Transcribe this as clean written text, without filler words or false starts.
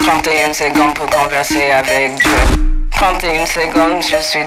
31 secondes pour converser avec Dieu. 31 secondes, je suis